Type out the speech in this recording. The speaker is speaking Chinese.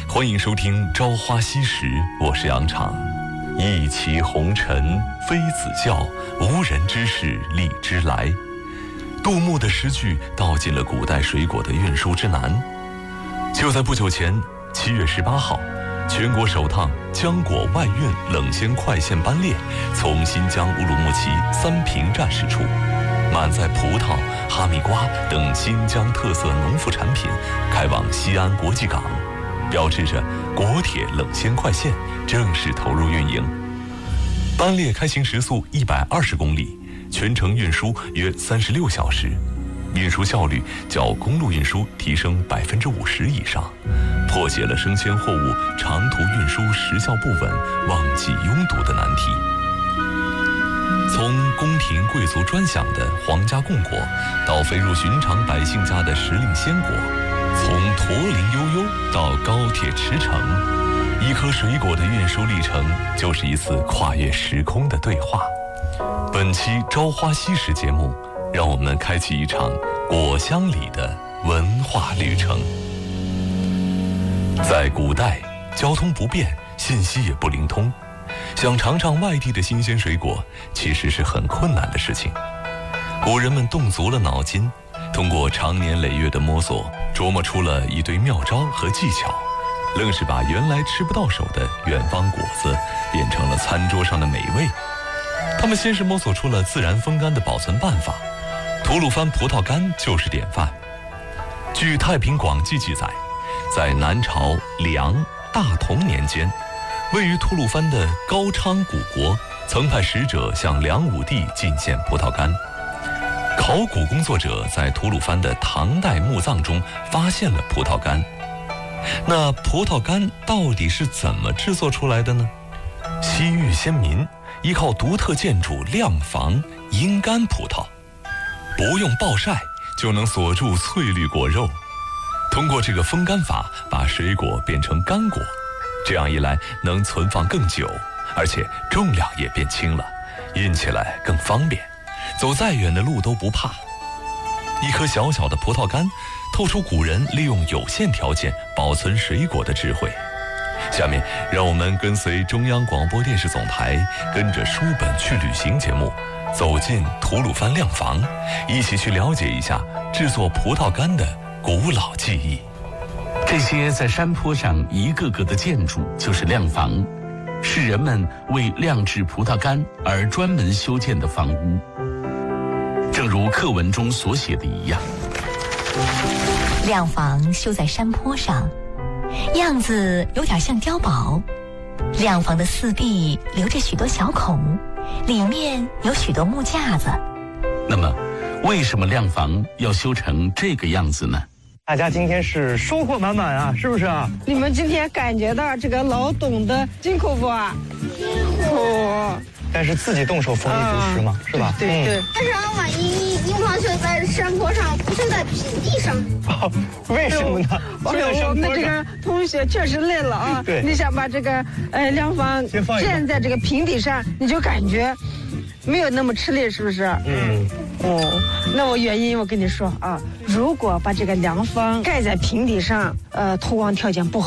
欢迎收听《朝花夕拾》，我是杨昶。一骑红尘妃子笑，无人知是荔枝来。杜牧的诗句道尽了古代水果的运输之难。就在不久前，7月18号，全国首趟浆果外运冷鲜快线班列从新疆乌鲁木齐三平站驶出，满载葡萄、哈密瓜等新疆特色农副产品，开往西安国际港，标志着国铁冷鲜快线正式投入运营。班列开行时速120公里，全程运输约36小时，运输效率较公路运输提升50%以上，破解了生鲜货物长途运输时效不稳、旺季拥堵的难题。从宫廷贵族专享的皇家贡果，到飞入寻常百姓家的时令鲜果，从驼铃悠悠到高铁驰骋，一颗水果的运输历程就是一次跨越时空的对话。本期《朝花夕拾》节目，让我们开启一场果香里的文化旅程。在古代，交通不便，信息也不灵通，想尝尝外地的新鲜水果，其实是很困难的事情。古人们动足了脑筋，通过长年累月的摸索，琢磨出了一堆妙招和技巧，愣是把原来吃不到手的远方果子变成了餐桌上的美味。他们先是摸索出了自然风干的保存办法，吐鲁番葡萄干就是典范。据《太平广记》记载，在南朝梁、大同年间，位于吐鲁番的高昌古国曾派使者向梁武帝进献葡萄干。考古工作者在吐鲁番的唐代墓葬中发现了葡萄干。那葡萄干到底是怎么制作出来的呢？西域先民依靠独特建筑晾房阴干葡萄，不用暴晒就能锁住翠绿果肉。通过这个风干法，把水果变成干果，这样一来能存放更久，而且重量也变轻了，运起来更方便，走再远的路都不怕。一颗小小的葡萄干，透出古人利用有限条件保存水果的智慧。下面让我们跟随中央广播电视总台，跟着书本去旅行节目，走进吐鲁番晾房，一起去了解一下制作葡萄干的古老技艺。 这些在山坡上一个个的建筑就是晾房，是人们为晾制葡萄干而专门修建的房屋。正如课文中所写的一样， 晾房修在山坡上，样子有点像碉堡。晾房的四壁留着许多小孔，里面有许多木架子。 那么为什么晾房要修成这个样子呢？ 大家今天是收获满满啊，是不是啊？ 你们今天感觉到这个劳动的辛苦不啊？辛苦。 但是自己动手丰衣足食嘛，是吧？ 对对。 但是要把硬房修在山坡上，不修在平地上。 为什么呢？ 我们这个同学确实累了啊。 对。 你想把这个晾房建在这个平地上，你就感觉没有那么吃力，是不是？那我原因我跟你说啊，如果把这个凉房盖在平地上，通光条件不好。